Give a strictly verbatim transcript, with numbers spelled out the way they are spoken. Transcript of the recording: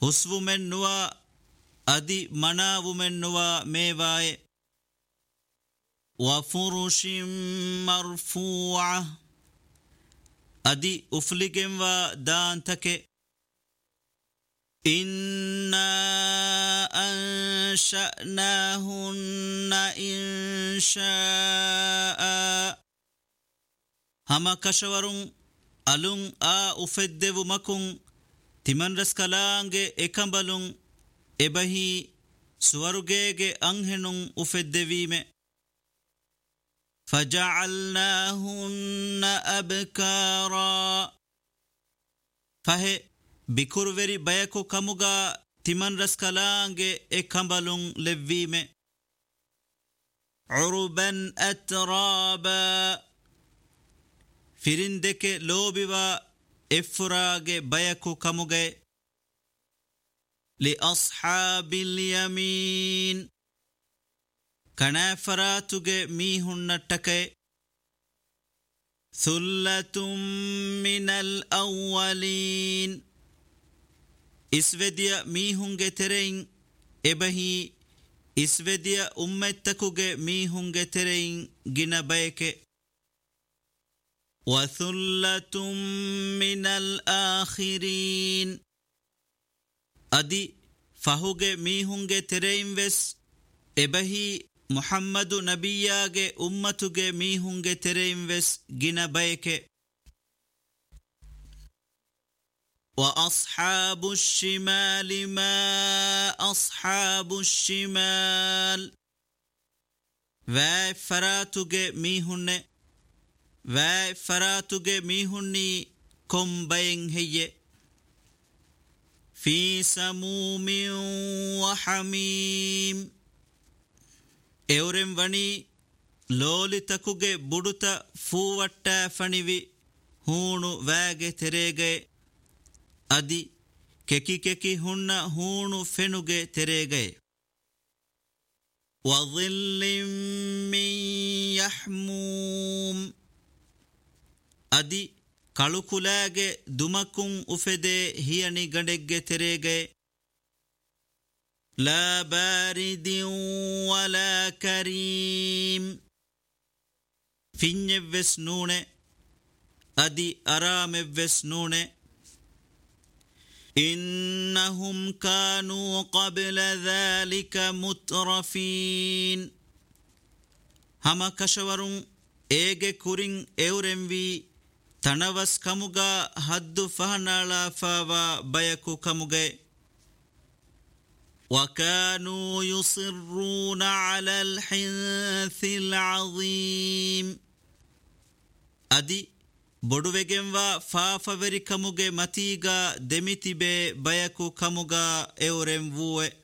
හුස්වුමෙන් නුවා අදි මනාවුමෙන් නුවා මේවාය වෆුරුෂින් මර්ෆූඅ අදි උෆ්ලිගෙන්වා දාන්තකේ ඉන්නා අන්ශානාහුන්න ඉන්ශාআ හම කෂවරුන් අලුන් ආ උෆෙද්දෙවු මකුන් තිමන්රස් කලාංගේ එකඹලුන් එබහි සුවරුගේගේ අංහෙනුන් උෆෙද්දෙවීමෙ فجعلناهن أبكارا فهي بكرووري بيكو كموغا تمن رسكالانجي اكمبلون لفيمه عربا أترابا فرندك لوبوا افراغي بيكو كموغي لأصحاب اليمين ಕಣಾಫರಾತುಗೆ ಮೀಹುನ್ನಟ್ಟಕೆ ಥುಲ್ಲತುಂ ಮಿನಲ್ ಅವ್ವಲೀನ್ ಇಸ್ವೆದಿಯ ಮೀಹುಂಗೆ ತೆರೆಯಿಂ ಎಬಹಿ ಇಸ್ವೆದಿಯ ಉಮ್ಮೆತ್ತಕುಗೆ ಮೀಹುಂಗೆ ತೆರೆಯಿಂ ಗಿನ ಬಯಕೆ ವಥುಲ್ಲತುಂ ಮಿನಲ್ ಆಖಿರೀನ್ ಅದಿ ಫಹುಗೆ ಮೀಹುಂಗೆ ತೆರೆಯಿಂ ವೆಸ್ ಎಬಹಿ ಮುಹಮ್ಮದು ನಬಿಯಾಗೆ ಉಮ್ಮತುಗೆ ಮೀಹುಂಗೆ ತೆರೆಯಿಂ ವೆಸ್ ಗಿನ ಬಯಕೆ وأصحاب الشمال ما أصحاب الشمال واي فراتوغي ميهن واي فراتوغي ميهني كم بين هي في سموم وحميم ಎವರೆಂ ವಣಿ ಲೋಲಿತಕುಗೆ ಬುಡುತ ಫೂವಟ್ಟ ಫಣಿವಿ ಹೂಣು ವ್ಯಾಗೆ ತೆರೆಗೆ ಅದಿ ಕೆಕಿ ಕೆಕಿ ಹುಣ್ಣ ಹೂಣು ಫೆನುಗೆ ತೆರೆಗೆ ವظಿಲ್ಲಿಂ ಮಿನ್ ಯಹ್ಮೂಮ್ ಅದಿ ಕಳುಕುಲಾಗೆ ದುಮಕುಂ ಉಫೆದೆ ಹಿಯಣಿ ಗಡೆಗ್ಗೆ ತೆರೆಗೆ لا بارد ولا كريم فين وسنون أدي أرام وسنون إنهم كانوا قبل ذلك مترفين هما كشورون إيجي كورين إورموي تنوس كموغا حد فهنالا فاوا بيكو كموغي وكانوا يصرون على الحنث العظيم أدي بودوغنوا فافوري كموغي متيغا دميتيبي بيكو كموغا اورم ووه